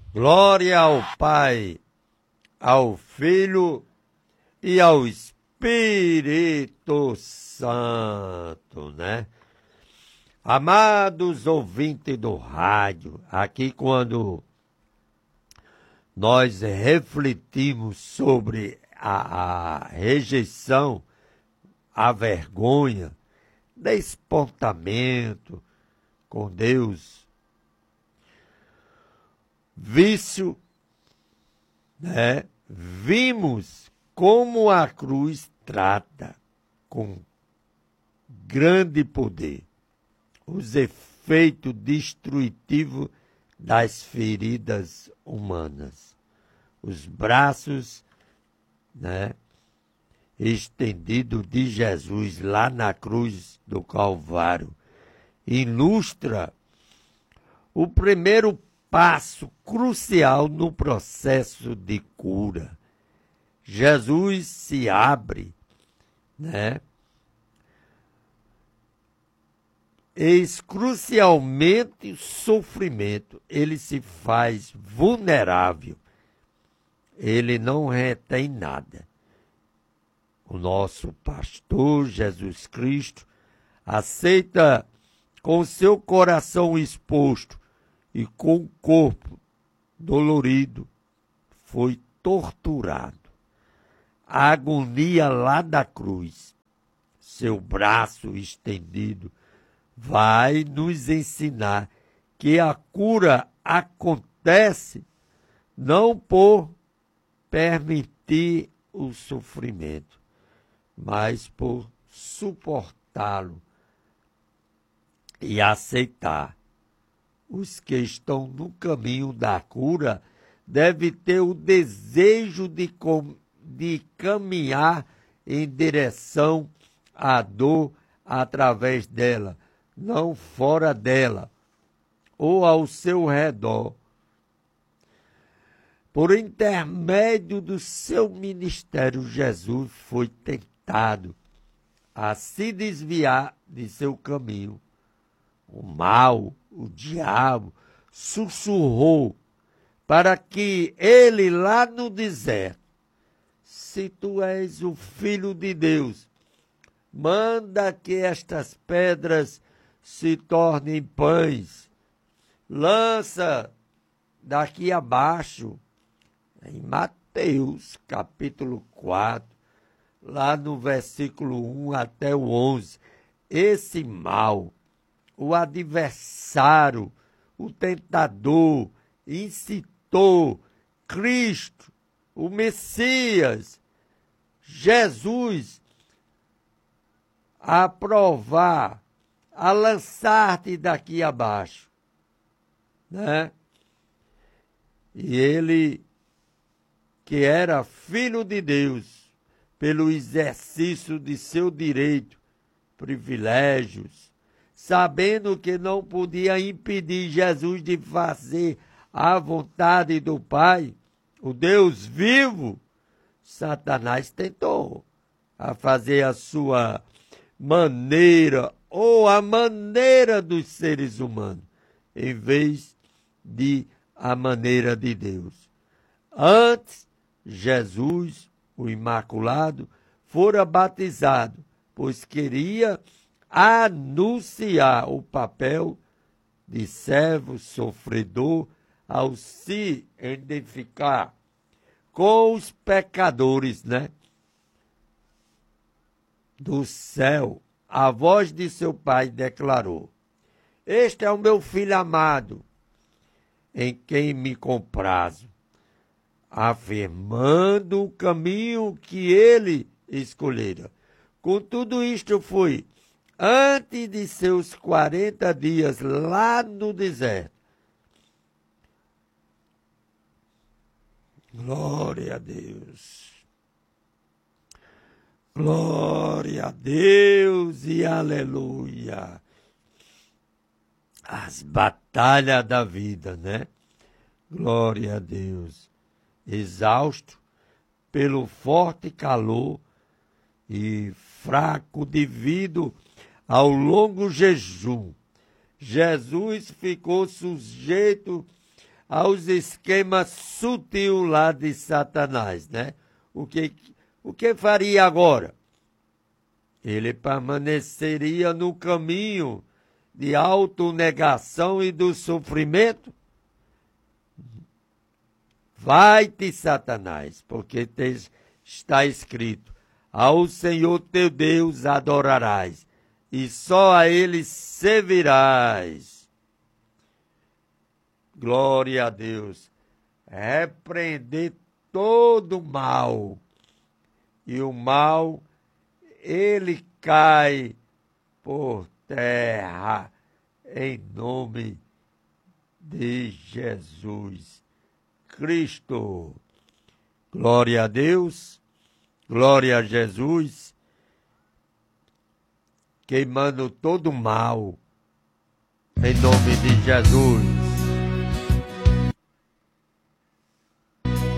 Glória ao Pai, ao Filho e ao Espírito Santo, né? Amados ouvintes do rádio, aqui quando nós refletimos sobre a rejeição, a vergonha, despontamento com Deus, vício, né? Vimos como a cruz trata com grande poder os efeitos destrutivos das feridas humanas. Os braços, né, estendidos de Jesus lá na cruz do Calvário ilustra o primeiro passo crucial no processo de cura. Jesus se abre, né? Crucialmente sofrimento, ele se faz vulnerável, ele não retém nada. O nosso pastor Jesus Cristo aceita com seu coração exposto e com o corpo dolorido, foi torturado. A agonia lá da cruz, seu braço estendido, vai nos ensinar que a cura acontece não por permitir o sofrimento, mas por suportá-lo e aceitar. Os que estão no caminho da cura devem ter o desejo de caminhar em direção à dor através dela, não fora dela ou ao seu redor. Por intermédio do seu ministério, Jesus foi tentado a se desviar de seu caminho. O mal, o diabo, sussurrou para que ele lá no deserto, se tu és o Filho de Deus, manda que estas pedras se tornem pães. Lança daqui abaixo, em Mateus capítulo 4, lá no versículo 1 até o 11, esse mal, o adversário, o tentador, incitou Cristo, o Messias, Jesus, a provar, a lançar-te daqui abaixo, né? E ele, que era filho de Deus, pelo exercício de seu direito, privilégios, sabendo que não podia impedir Jesus de fazer a vontade do Pai, o Deus vivo, Satanás tentou a fazer a sua maneira ou a maneira dos seres humanos, em vez de a maneira de Deus. Antes, Jesus, o Imaculado, fora batizado, pois queria anunciar o papel de servo sofredor ao se identificar com os pecadores, né? Do céu, a voz de seu pai declarou: este é o meu filho amado, em quem me comprazo, afirmando o caminho que ele escolhera. Com tudo isto foi antes de seus 40 dias lá no deserto. Glória a Deus. Glória a Deus e aleluia. As batalhas da vida, né? Glória a Deus. Exausto pelo forte calor e fraco devido ao longo jejum, Jesus ficou sujeito aos esquemas sutil lá de Satanás, né? O que faria agora? Ele permaneceria no caminho de autonegação e do sofrimento? Vai-te, Satanás, porque está escrito: ao Senhor teu Deus adorarás, e só a Ele servirás. Glória a Deus. Repreender todo mal. E o mal, ele cai por terra, em nome de Jesus Cristo. Glória a Deus, glória a Jesus, queimando todo o mal, em nome de Jesus.